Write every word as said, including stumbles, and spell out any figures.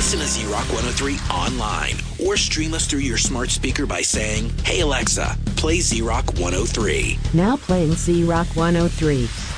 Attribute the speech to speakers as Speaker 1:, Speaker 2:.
Speaker 1: Listen to Z Rock one oh three online or stream us through your smart speaker by saying, "Hey Alexa, play Z Rock one oh three."
Speaker 2: Now playing Z Rock one oh three.